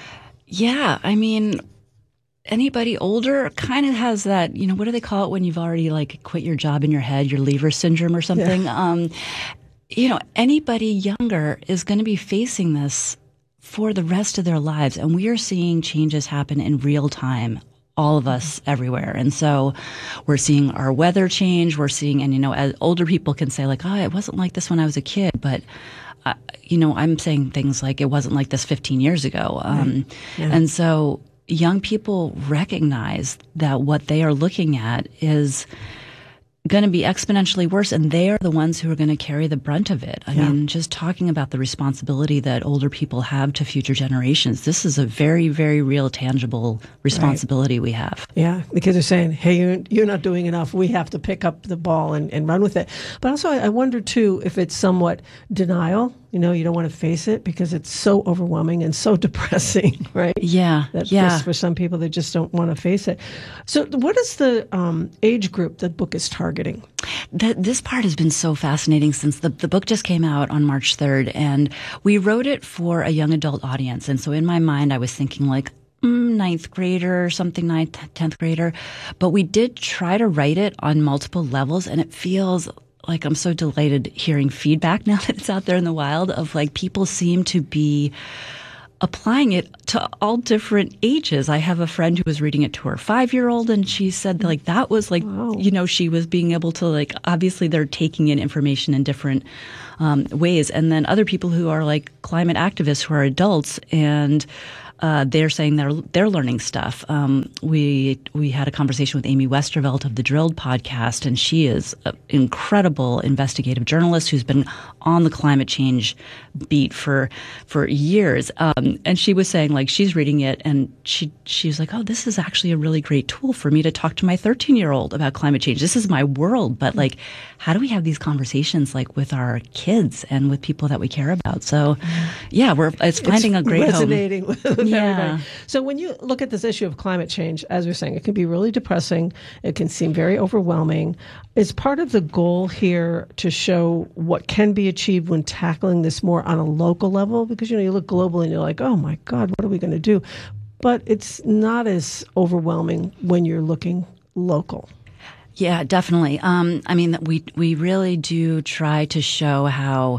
Yeah, I mean, anybody older kind of has that, you know, what do they call it when you've already like quit your job in your head, your leaver syndrome or something? Yeah. Um, you know, anybody younger is going to be facing this for the rest of their lives. And we are seeing changes happen in real time, all of us everywhere. And so we're seeing our weather change. We're seeing, and, you know, as older people can say like, oh, it wasn't like this when I was a kid. But, uh, you know, I'm saying things like it wasn't like this fifteen years ago. Um, yeah. And so young people recognize that what they are looking at is going to be exponentially worse, and they are the ones who are going to carry the brunt of it. I yeah. mean, just talking about the responsibility that older people have to future generations, this is a very, very real, tangible responsibility right. we have. Yeah, because they're saying, hey, you're, you're not doing enough. We have to pick up the ball and, and run with it. But also, I, I wonder, too, if it's somewhat denial. You know, you don't want to face it because it's so overwhelming and so depressing, right? Yeah, that yeah. For, for some people, they just don't want to face it. So what is the um, age group that book is targeting? targeting? The, this part has been so fascinating since the, the book just came out on March third, and we wrote it for a young adult audience. And so in my mind, I was thinking like, mm, ninth grader or something, ninth, tenth grader. But we did try to write it on multiple levels, and it feels like I'm so delighted hearing feedback now that it's out there in the wild of like people seem to be applying it to all different ages. I have a friend who was reading it to her five-year-old, and she said like that was like, wow. you know, she was being able to like, obviously they're taking in information in different um, ways. And then other people who are like climate activists who are adults, and Uh, they're saying they're they're learning stuff. Um, we we had a conversation with Amy Westervelt of the Drilled podcast, and she is an incredible investigative journalist who's been on the climate change beat for for years. Um, and she was saying like she's reading it, and she she's like, oh, this is actually a really great tool for me to talk to my thirteen year old about climate change. This is my world, but like, how do we have these conversations like with our kids and with people that we care about? So, yeah, we're it's finding it's a great resonating home. with Yeah. everybody. So when you look at this issue of climate change, as you're saying, it can be really depressing. It can seem very overwhelming. Is part of the goal here to show what can be achieved when tackling this more on a local level? Because, you know, you look globally and you're like, oh my God, what are we going to do? But it's not as overwhelming when you're looking local. Yeah, definitely. Um, I mean, we we really do try to show how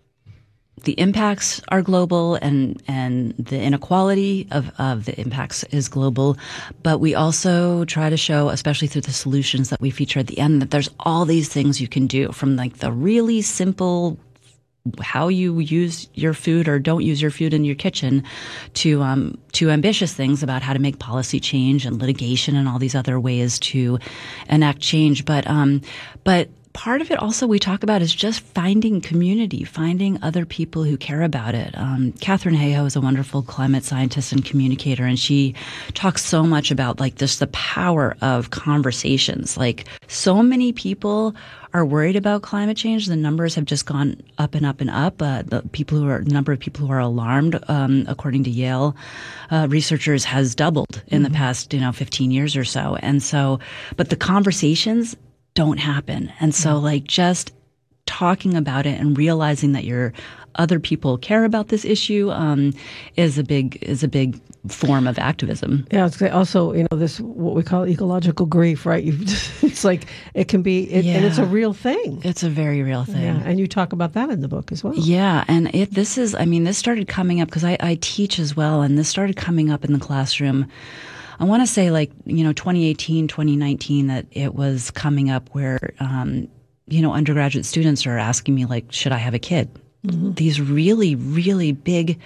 the impacts are global, and, and the inequality of, of the impacts is global. But we also try to show, especially through the solutions that we feature at the end, that there's all these things you can do, from like the really simple how you use your food or don't use your food in your kitchen to um, to ambitious things about how to make policy change and litigation and all these other ways to enact change. But um, but part of it also we talk about is just finding community, finding other people who care about it. Um, Catherine Hayhoe is a wonderful climate scientist and communicator, and she talks so much about like just the power of conversations. Like so many people are worried about climate change. The numbers have just gone up and up and up. Uh, the people who are, the number of people who are alarmed, um, according to Yale uh, researchers, has doubled in mm-hmm. the past, you know, fifteen years or so. And so, but the conversations don't happen. And so mm-hmm. like just talking about it and realizing that your other people care about this issue um, is a big is a big form of activism. Yeah, it's also, you know, this what we call ecological grief, right? You've, it's like it can be, it, yeah. and it's a real thing. It's a very real thing. Yeah, and you talk about that in the book as well. Yeah, and it this is, I mean, this started coming up because I, I teach as well, and this started coming up in the classroom. I want to say like, you know, twenty eighteen, twenty nineteen, that it was coming up where, um, you know, undergraduate students are asking me like, should I have a kid? Mm-hmm. These really, really big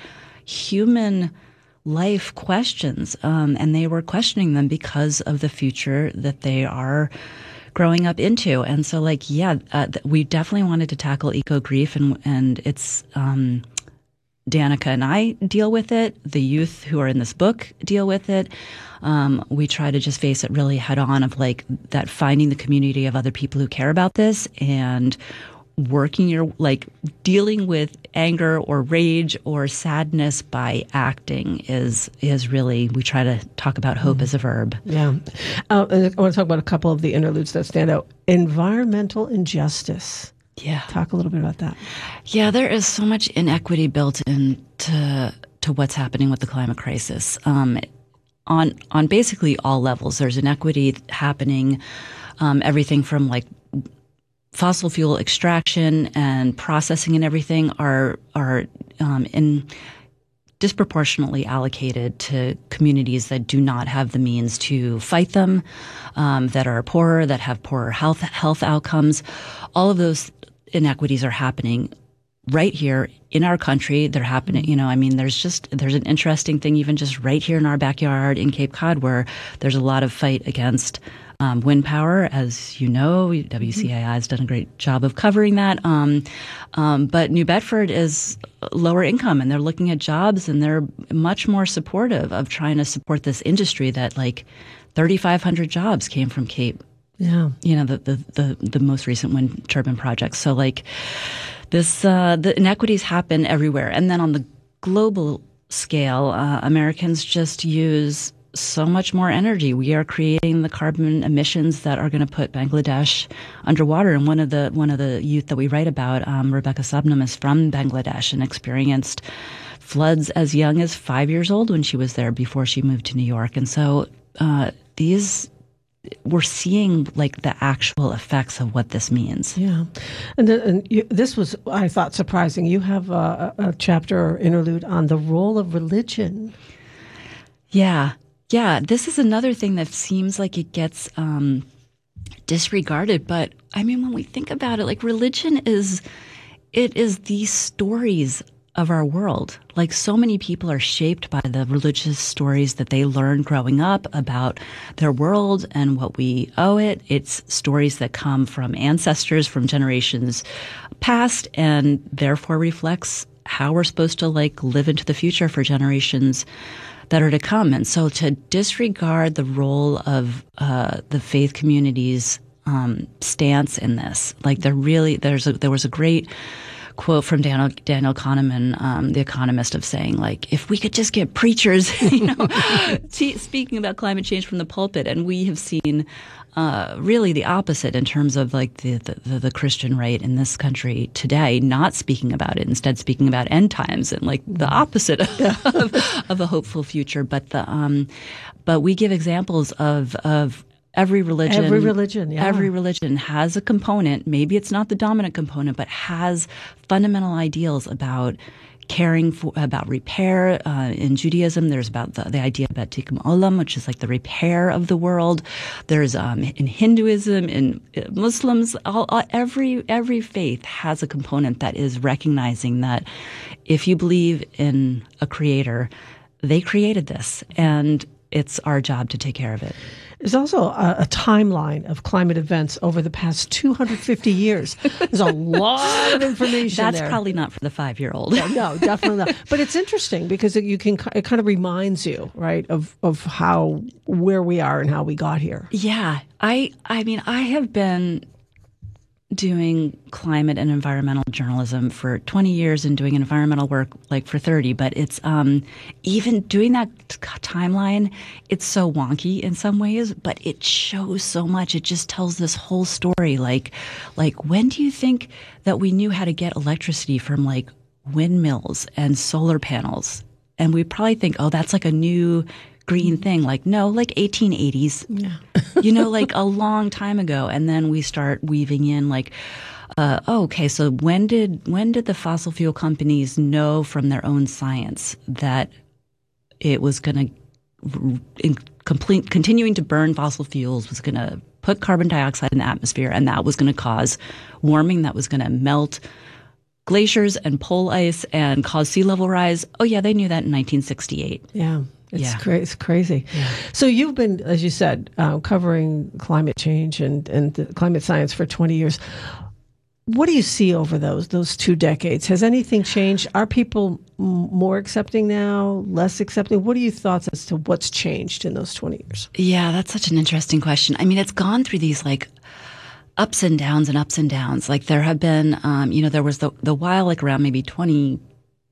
human life questions. Um, and they were questioning them because of the future that they are growing up into. And so like, yeah, uh, we definitely wanted to tackle eco grief, and, and it's, um, Danica and I deal with it. The youth who are in this book deal with it. Um, we try to just face it really head on, of like that finding the community of other people who care about this, and working your, like dealing with anger or rage or sadness by acting is, is really, we try to talk about hope mm-hmm. as a verb. Yeah. Uh, I want to talk about a couple of the interludes that stand out. Environmental injustice. Yeah. Talk a little bit about that. Yeah, there is so much inequity built into to what's happening with the climate crisis. Um, on on basically all levels, there's inequity happening. Um, everything from like fossil fuel extraction and processing and everything are are um, in disproportionately allocated to communities that do not have the means to fight them, um, that are poorer, that have poorer health health outcomes. All of those inequities are happening right here in our country. They're happening, you know, I mean, there's just, there's an interesting thing even just right here in our backyard in Cape Cod, where there's a lot of fight against um, wind power. As you know, W C A I has done a great job of covering that. Um, um, but New Bedford is lower income, and they're looking at jobs, and they're much more supportive of trying to support this industry that like thirty-five hundred jobs came from Cape. Yeah. You know, the, the, the, the most recent wind turbine projects. So like this, uh, the inequities happen everywhere. And then on the global scale, uh, Americans just use so much more energy. We are creating the carbon emissions that are going to put Bangladesh underwater. And one of the one of the youth that we write about, um, Rebecca Subnam, is from Bangladesh and experienced floods as young as five years old when she was there before she moved to New York. And so uh, these, we're seeing like the actual effects of what this means. Yeah. And, th- and you, this was, I thought, surprising. You have a, a chapter or interlude on the role of religion. Yeah. Yeah. This is another thing that seems like it gets um, disregarded. But I mean, when we think about it, like religion is, it is these stories of our world. Like so many people are shaped by the religious stories that they learned growing up about their world and what we owe it. It's stories that come from ancestors from generations past and therefore reflects how we're supposed to like live into the future for generations that are to come. And so to disregard the role of uh, the faith community's um, stance in this, like there really, there's a, there was a great quote from Daniel, Daniel Kahneman, um, the economist, of saying, like, if we could just get preachers, you know, t- speaking about climate change from the pulpit. And we have seen uh, really the opposite in terms of like the, the, the Christian right in this country today, not speaking about it, instead speaking about end times and like the opposite of, of a hopeful future. But the um, but we give examples of of Every religion, every religion, yeah. every religion has a component. Maybe it's not the dominant component, but has fundamental ideals about caring for, about repair. Uh, in Judaism, there's about the, the idea about tikkun olam, which is like the repair of the world. There's um, in Hinduism, in Muslims, all, all, every every faith has a component that is recognizing that if you believe in a creator, they created this, and it's our job to take care of it. There's also a, a timeline of climate events over the past two hundred fifty years. There's a lot of information That's there. probably not for the five-year-old. No, no, definitely not. But it's interesting because it, you can it kind of reminds you, right, of of how where we are and how we got here. Yeah, I I mean I have been doing climate and environmental journalism for twenty years and doing environmental work like for thirty, but it's um, even doing that t- timeline, it's so wonky in some ways, but it shows so much. It just tells this whole story. Like, like when do you think that we knew how to get electricity from like windmills and solar panels? And we probably think, oh, that's like a new green thing. Like, no, like eighteen eighties, yeah. you know, like a long time ago. And then we start weaving in like, uh, oh, okay, so when did when did the fossil fuel companies know from their own science that it was going to complete continuing to burn fossil fuels was going to put carbon dioxide in the atmosphere, and that was going to cause warming, that was going to melt glaciers and pole ice and cause sea level rise? Oh, yeah, they knew that in nineteen sixty-eight. Yeah. It's, yeah. cra- it's crazy. Yeah. So you've been, as you said, uh, covering climate change and, and the climate science for twenty years. What do you see over those those two decades? Has anything changed? Are people m- more accepting now, less accepting? What are your thoughts as to what's changed in those twenty years? Yeah, that's such an interesting question. I mean, it's gone through these like ups and downs and ups and downs. Like there have been, um, you know, there was the, the while like around maybe twenty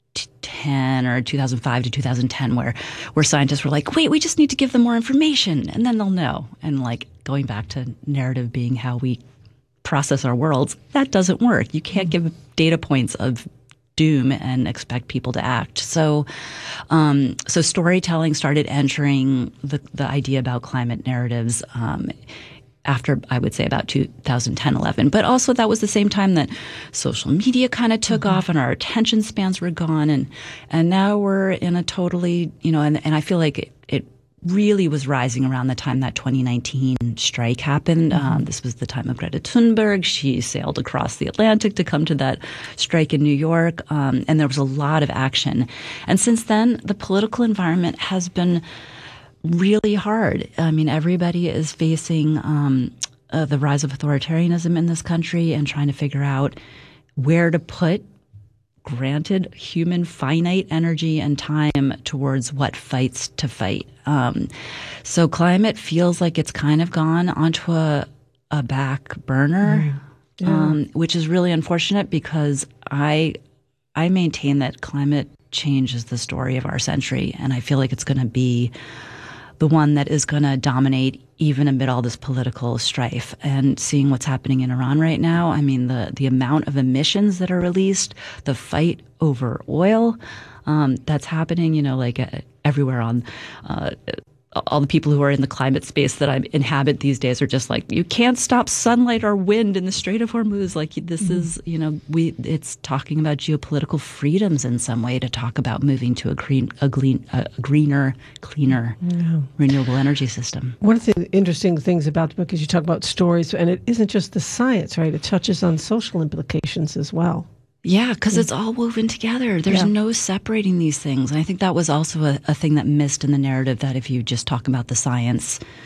ten or two thousand five to two thousand ten where where scientists were like, wait, we just need to give them more information and then they'll know. And like going back to narrative being how we process our worlds, that doesn't work. You can't give data points of doom and expect people to act. So um, so storytelling started entering the, the idea about climate narratives um, after, I would say, about two thousand ten, eleven. But also that was the same time that social media kind of took mm-hmm. off and our attention spans were gone. And and now we're in a totally, you know, and, and I feel like it, it really was rising around the time that twenty nineteen strike happened. Mm-hmm. Um, this was the time of Greta Thunberg. She sailed across the Atlantic to come to that strike in New York. Um, and there was a lot of action. And since then, the political environment has been really hard. I mean, everybody is facing um, uh, the rise of authoritarianism in this country and trying to figure out where to put, granted, human finite energy and time towards what fights to fight. Um, so climate feels like it's kind of gone onto a, a back burner, yeah. um, which is really unfortunate because I I maintain that climate change is the story of our century, and I feel like it's going to be the one that is going to dominate even amid all this political strife. And seeing what's happening in Iran right now, I mean, the, the amount of emissions that are released, the fight over oil um, that's happening, you know, like uh, everywhere on uh, all the people who are in the climate space that I inhabit these days are just like, you can't stop sunlight or wind in the Strait of Hormuz. Like this mm-hmm. is, you know, we it's talking about geopolitical freedoms in some way to talk about moving to a green, a, green, a greener, cleaner, yeah. renewable energy system. One of the interesting things about the book is you talk about stories, and it isn't just the science, right? It touches on social implications as well. Yeah, because yeah. it's all woven together. There's yeah. no separating these things. And I think that was also a, a thing that missed in the narrative, that if you just talk about the science,